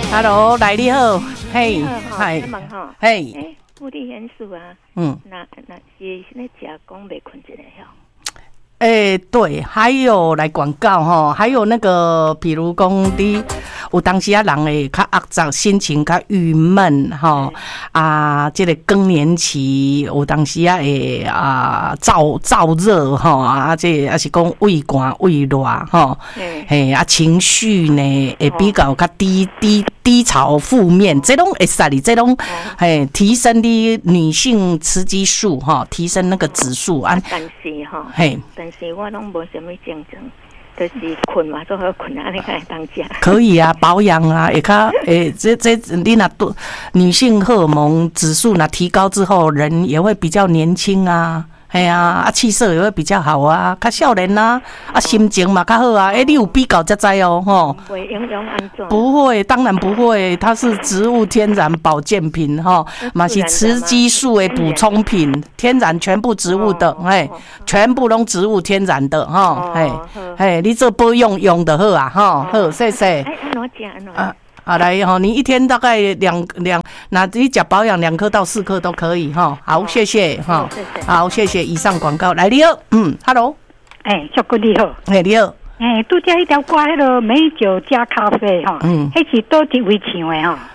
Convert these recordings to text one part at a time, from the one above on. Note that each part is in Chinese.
，Hello， 来你好，嘿， 嗨，问哈， 嘿， 物理元素啊，那是那食讲袂困一个吼。 对，还有来广告哈，还有那个，比如讲你有当时啊，人会较压榨，心情较郁闷哈这个更年期有当时啊会燥热哈这也是讲胃寒胃热哈，情绪呢会比较较低潮负面，这种会使你这种提升你女性雌激素哈，提升那个指数啊， 但是哈，但是我拢无什么症状，就是困嘛，做好困啊，你看当家。可以啊，保养啊，也较这你那女性荷尔蒙指数那提高之后，人也会比较年轻啊。哎呀，气色也会比较好啊，较少年啊，心情嘛较好啊。你有比较才知哦，吼。 会影响安怎？ 不会，当然不会。它是植物天然保健品，哈，嘛是雌激素的补充品，天然全部植物的，全部拢植物天然的，哈，你这保养用的好啊，哈，好，谢谢。好来哈，你一天大概两，那你吃保养2颗到4颗都可以哈。好，谢谢哈。好，谢谢。以上广告来你好，Hello， 小哥你好， 你好， 拄只一条歌，迄个美酒加咖啡哈，迄是倒一位唱的哈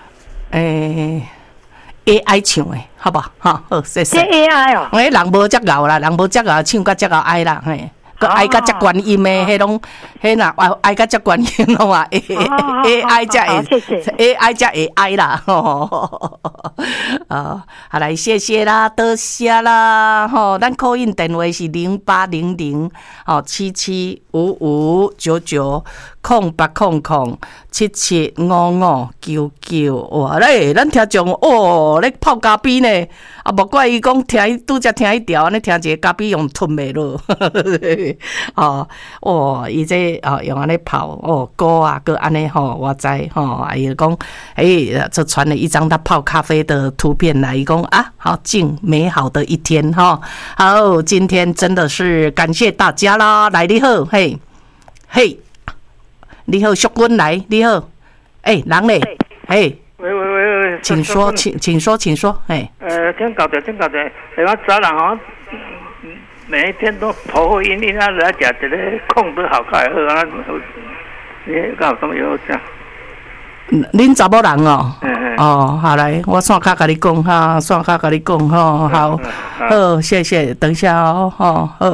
，AI 唱的，好不好？好，谢谢。 这 AI 哦， 人无遮熬啦，人无遮熬，唱甲遮熬爱啦，个爱甲遮观音的，迄拢，迄若爱甲遮观音拢啊，AI 才会 ，AI 才会爱啦，好来，谢谢啦，多谢啦，咱call in电话是0800-7755-7755-775599，哇嘞，咱听众咧泡咖啡呢，无怪伊讲听伊拄则听一条，安尼听一个咖啡用吞袂落。伊这用安尼泡锅啊，个安尼我知伊讲这传了一张他泡咖啡的图片来，伊讲好敬美好的一天好，今天真的是感谢大家啦，来你好，嘿，你好，淑君来，你好，人嘞，喂，请说，请说，请搞的，我早上每一天都头昏晕晕，来吃一个控制好开喝啊！你搞什么药这？ 恁查某人好来，我线卡甲你讲哈，线卡甲你讲好，谢谢，等一下好，